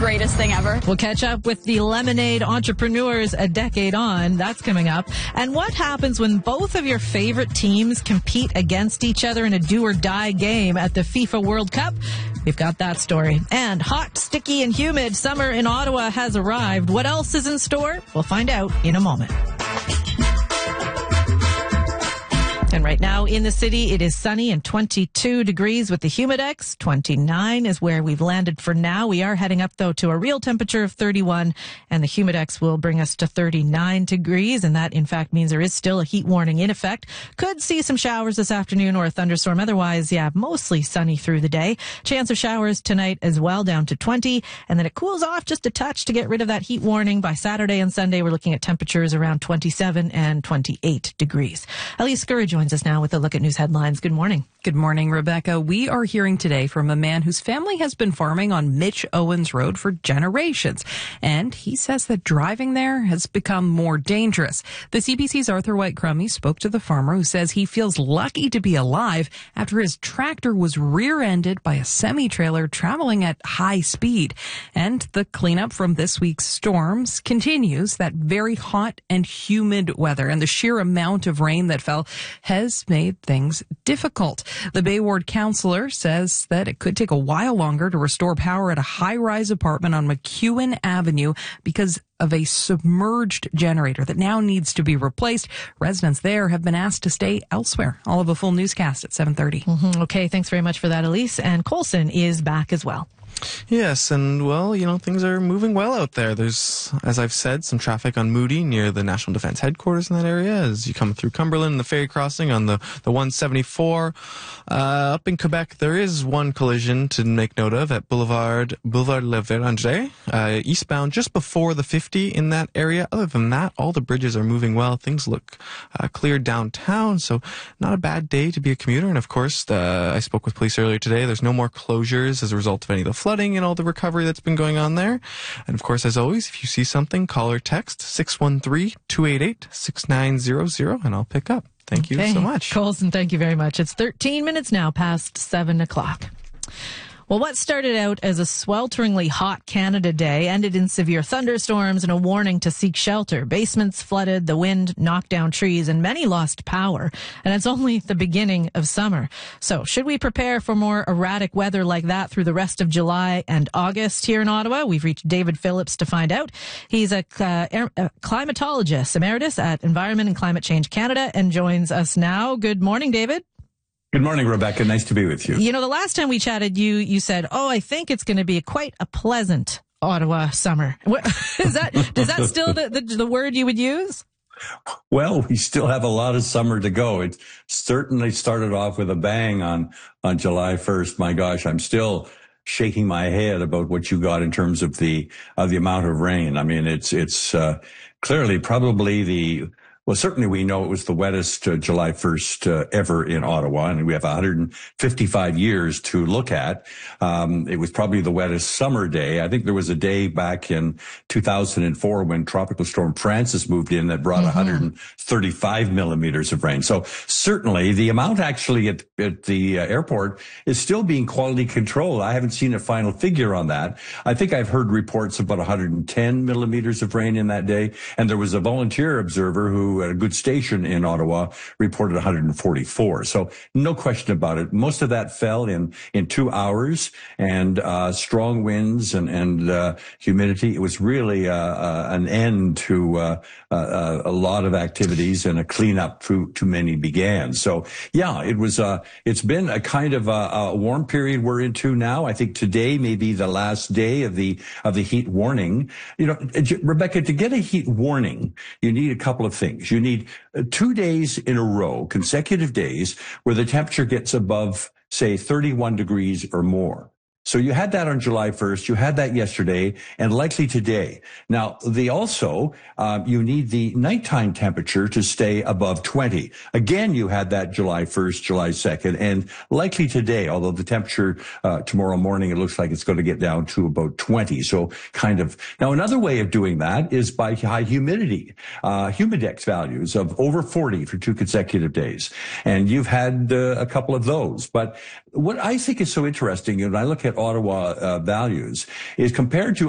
greatest thing ever. We'll catch up with the Lemonade Entrepreneurs a decade on. That's coming up. And what happens when both of your favorite teams compete against each other in a do-or-die game at the FIFA World Cup? We've got that story. And hot, sticky, and humid summer in Ottawa has arrived. What else is in store? We'll find out in a moment. And right now in the city, it is sunny and 22 degrees with the Humidex. 29 is where we've landed for now. We are heading up, though, to a real temperature of 31, and the Humidex will bring us to 39 degrees. And that, in fact, means there is still a heat warning in effect. Could see some showers this afternoon or a thunderstorm. Otherwise, mostly sunny through the day. Chance of showers tonight as well, down to 20. And then it cools off just a touch to get rid of that heat warning. By Saturday and Sunday, we're looking at temperatures around 27 and 28 degrees. Elise Scurry joins us now with a look at news headlines. Good morning. Good morning, Rebecca. We are hearing today from a man whose family has been farming on Mitch Owens Road for generations. And he says that driving there has become more dangerous. The CBC's Arthur White-Crummey spoke to the farmer who says he feels lucky to be alive after his tractor was rear-ended by a semi-trailer traveling at high speed. And the cleanup from this week's storms continues, that very hot and humid weather, and the sheer amount of rain that fell has made things difficult. The Bay Ward councillor says that it could take a while longer to restore power at a high-rise apartment on McEwen Avenue because of a submerged generator that now needs to be replaced. Residents there have been asked to stay elsewhere. I'll have a full newscast at 7:30. Okay, thanks very much for that, Elise. And Colson is back as well. Yes, and well, things are moving well out there. There's, as I've said, some traffic on Moody near the National Defence Headquarters in that area as you come through Cumberland and the ferry crossing on the 174. Up in Quebec, there is one collision to make note of at Boulevard Le Vérandre, eastbound just before the 50 in that area. Other than that, all the bridges are moving well. Things look clear downtown, so not a bad day to be a commuter. And of course, I spoke with police earlier today. There's no more closures as a result of any of the flooding and all the recovery that's been going on there. And of course, as always, if you see something, call or text 613-288-6900 and I'll pick up. Thank you so much. Colson, thank you very much. It's 13 minutes now past 7 o'clock. Well, what started out as a swelteringly hot Canada Day ended in severe thunderstorms and a warning to seek shelter. Basements flooded, the wind knocked down trees, and many lost power. And it's only the beginning of summer. So should we prepare for more erratic weather like that through the rest of July and August here in Ottawa? We've reached David Phillips to find out. He's a climatologist emeritus at Environment and Climate Change Canada and joins us now. Good morning, David. Good morning, Rebecca. Nice to be with you. The last time we chatted, you said, I think it's going to be quite a pleasant Ottawa summer. Is that still the word you would use? Well, we still have a lot of summer to go. It certainly started off with a bang on July 1st. My gosh, I'm still shaking my head about what you got in terms of the amount of rain. I mean, it's clearly probably certainly we know it was the wettest July 1st ever in Ottawa, and we have 155 years to look at. It was probably the wettest summer day. I think there was a day back in 2004 when Tropical Storm Francis moved in that brought 135 millimeters of rain. So certainly the amount actually at the airport is still being quality controlled. I haven't seen a final figure on that. I think I've heard reports of about 110 millimeters of rain in that day, and there was a volunteer observer who at a good station in Ottawa reported 144. So no question about it. Most of that fell in 2 hours, and strong winds and humidity. It was really an end to a lot of activities, and a cleanup too many began. So yeah, it's been a kind of a warm period we're into now. I think today may be the last day of the heat warning. Rebecca, to get a heat warning, you need a couple of things. You need 2 days in a row, consecutive days, where the temperature gets above, say, 31 degrees or more. So you had that on July 1st. You had that yesterday and likely today. Now, you need the nighttime temperature to stay above 20. Again, you had that July 1st, July 2nd, and likely today, although the temperature tomorrow morning, it looks like it's going to get down to about 20. So now another way of doing that is by high humidity, humidex values of over 40 for 2 consecutive days. And you've had a couple of those. But what I think is so interesting, and I look at Ottawa values, is compared to